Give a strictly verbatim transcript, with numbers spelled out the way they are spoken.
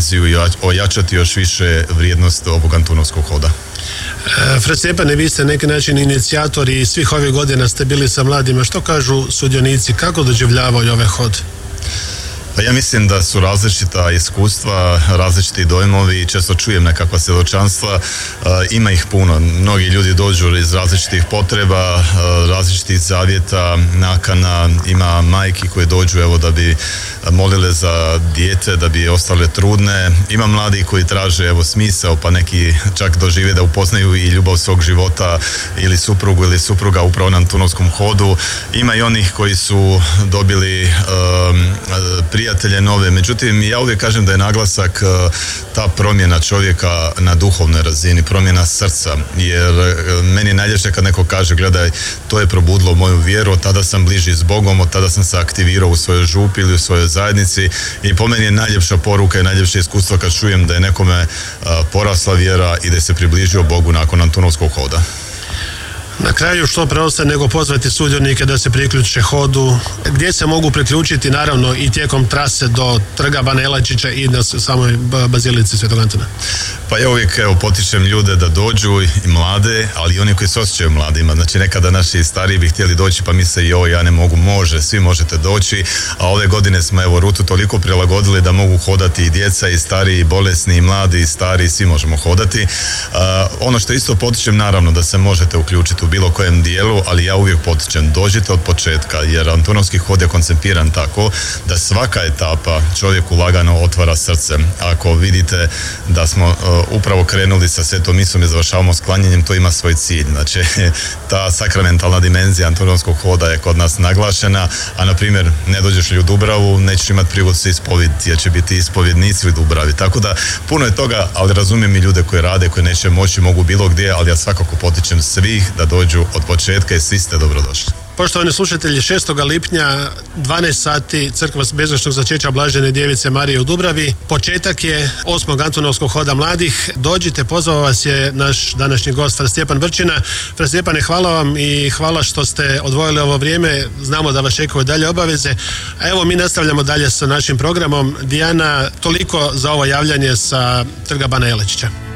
dimenziju i ojačati još više vrijednost ovog Antunovskog hoda. Fred Stjepane, vi ste neki način inicijatori i svih ovih godina ste bili sa mladima. Što kažu sudionici, kako doživljavaju ovaj hod? Pa ja mislim da su različita iskustva, različiti dojmovi i često čujem nekakva svjedočanstva, e, ima ih puno. Mnogi ljudi dođu iz različitih potreba, e, različitih zavjeta, nakana, ima majki koje dođu evo da bi molile za dijete, da bi ostale trudne, ima mladi koji traže evo smisao, pa neki čak dožive da upoznaju i ljubav svog života ili suprugu ili supruga upravo na Antunovskom hodu, ima i onih koji su dobili e, prijatelje nove, međutim ja uvijek kažem da je naglasak ta promjena čovjeka na duhovnoj razini, promjena srca, jer meni je najljepše kad neko kaže gledaj, to je probudilo moju vjeru, od tada sam bliži s Bogom, od tada sam se aktivirao u svojoj župi ili u svojoj zajednici i po meni je najljepša poruka i najljepše iskustvo kad čujem da je nekome porasla vjera i da je se približio Bogu nakon Antunovskog hoda. Na kraju što preostaje nego pozvati sudionike da se priključe hodu, gdje se mogu priključiti naravno i tijekom trase do Trga Bana Jelačića i na samoj bazilici Svetog Antuna. Pa ja uvijek evo, potičem ljude da dođu i mlade, ali i oni koji se osjećaju mladima. Znači nekada naši stariji bi htjeli doći pa misle jo ja ne mogu, može, svi možete doći, a ove godine smo evo rutu toliko prilagodili da mogu hodati i djeca i stariji i bolesni i mladi i stari, svi možemo hodati. Uh, ono što isto potičem naravno da se možete uključiti u bilo kojem dijelu, ali ja uvijek potičem dođite od početka, jer Antunovski hod je koncipiran tako da svaka etapa čovjeku lagano otvara srce. Ako vidite da smo uh, upravo krenuli sa svetom misom i završavamo s klanjanjem, to ima svoj cilj. Znači, ta sakramentalna dimenzija Antunovskog hoda je kod nas naglašena, a na primjer ne dođeš li u Dubravu, nećeš imati prigod se ispovjediti, jer će biti ispovjednici u Dubravi. Tako da puno je toga, ali razumijem i ljude koji rade, koji neće moći, mogu bilo gdje, ali ja svakako potičem svih da dođu od početka i svi ste dobrodošli. Poštovani slušatelji, šestog lipnja dvanaest sati Crkva bezgrešnog začeća Blažene Djevice Marije u Dubravi. Početak je osmog Antunovskog hoda mladih. Dođite, pozvao vas je naš današnji gost Fred Stjepan Vrčina. Fred Stjepane, hvala vam i hvala što ste odvojili ovo vrijeme. Znamo da vas čekaju dalje obaveze. A evo mi nastavljamo dalje sa našim programom. Dijana, toliko za ovo javljanje sa Trga Bana Jelačića.